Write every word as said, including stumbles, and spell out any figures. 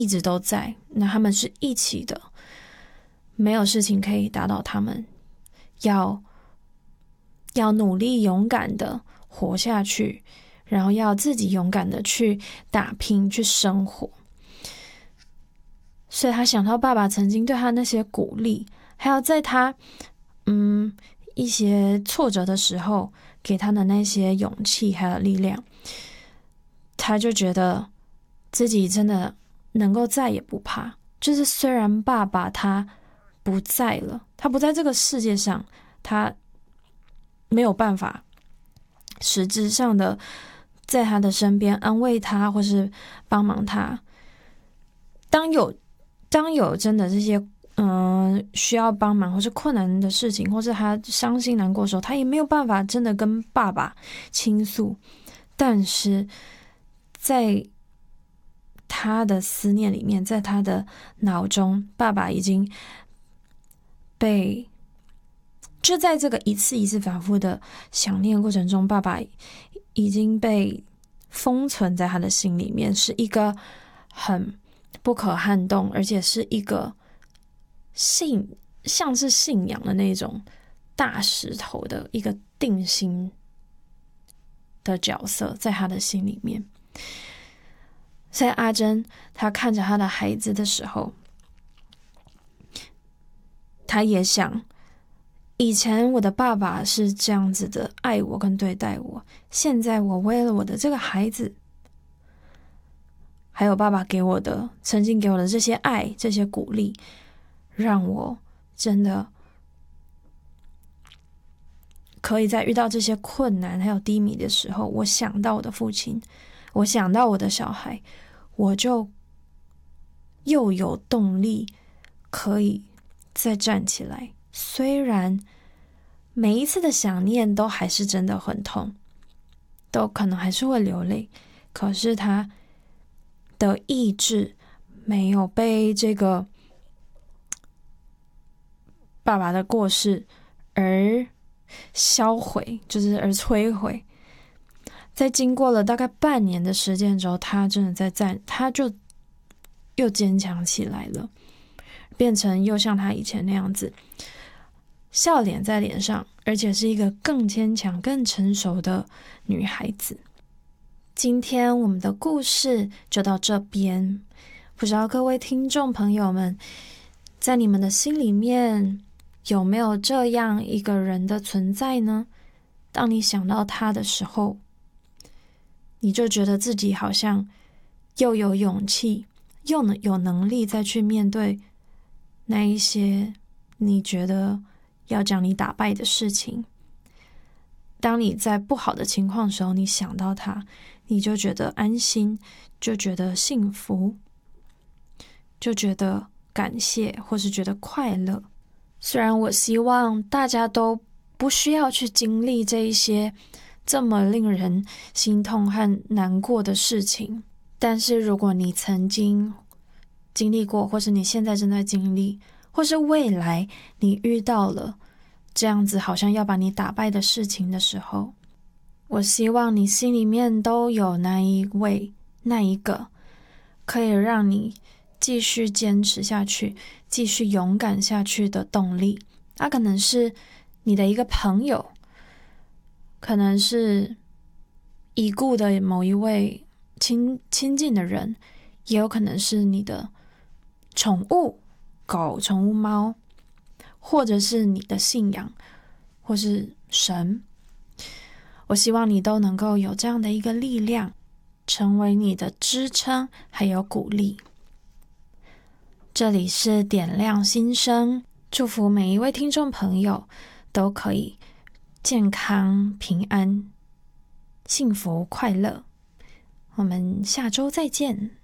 一直都在，那他们是一起的，没有事情可以打倒他们，要要努力勇敢的活下去，然后要自己勇敢的去打拼去生活。所以他想到爸爸曾经对他那些鼓励，还有在他嗯一些挫折的时候给他的那些勇气还有力量，他就觉得自己真的能够再也不怕。就是虽然爸爸他不在了，他不在这个世界上，他没有办法实质上的在他的身边安慰他或是帮忙他，当有当有真的这些嗯、呃、需要帮忙或是困难的事情，或是他伤心难过的时候，他也没有办法真的跟爸爸倾诉。但是在他的思念里面，在他的脑中，爸爸已经被就在这个一次一次反复的想念过程中，爸爸已经被封存在他的心里面，是一个很不可撼动，而且是一个信像是信仰的那种大石头的一个定心的角色在他的心里面。所以阿珍她看着她的孩子的时候，她也想，以前我的爸爸是这样子的爱我跟对待我，现在我为了我的这个孩子，还有爸爸给我的曾经给我的这些爱这些鼓励，让我真的可以在遇到这些困难还有低迷的时候，我想到我的父亲，我想到我的小孩，我就又有动力可以再站起来。虽然每一次的想念都还是真的很痛，都可能还是会流泪，可是他的意志没有被这个爸爸的过世而销毁，就是而摧毁。在经过了大概半年的时间之后，他真的在站，他就又坚强起来了，变成又像他以前那样子，笑脸在脸上，而且是一个更坚强更成熟的女孩子。今天我们的故事就到这边，不知道各位听众朋友们，在你们的心里面有没有这样一个人的存在呢？当你想到他的时候，你就觉得自己好像又有勇气又有能力再去面对那一些你觉得要将你打败的事情。当你在不好的情况的时候，你想到他，你就觉得安心，就觉得幸福，就觉得感谢，或是觉得快乐。虽然我希望大家都不需要去经历这一些这么令人心痛和难过的事情，但是如果你曾经经历过，或是你现在正在经历，或是未来你遇到了这样子好像要把你打败的事情的时候，我希望你心里面都有那一位那一个可以让你继续坚持下去继续勇敢下去的动力。它可能是你的一个朋友，可能是已故的某一位亲亲近的人，也有可能是你的宠物狗宠物猫，或者是你的信仰，或是神。我希望你都能够有这样的一个力量，成为你的支撑还有鼓励。这里是点亮心声，祝福每一位听众朋友都可以健康平安幸福快乐。我们下周再见。